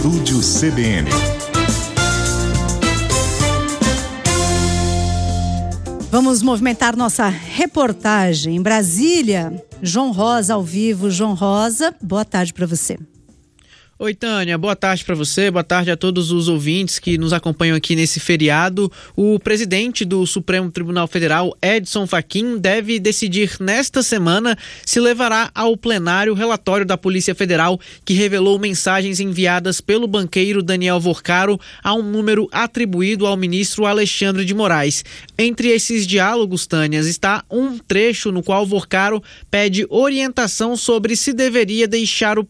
Estúdio CBN. Vamos movimentar nossa reportagem em Brasília. João Rosa ao vivo. João Rosa, boa tarde para você. Oi, Tânia, boa tarde para você, boa tarde a todos os ouvintes que nos acompanham aqui nesse feriado. O presidente do Supremo Tribunal Federal, Edson Fachin, deve decidir nesta semana se levará ao plenário o relatório da Polícia Federal que revelou mensagens enviadas pelo banqueiro Daniel Vorcaro a um número atribuído ao ministro Alexandre de Moraes. Entre esses diálogos, Tânia, está um trecho no qual Vorcaro pede orientação sobre se deveria deixar o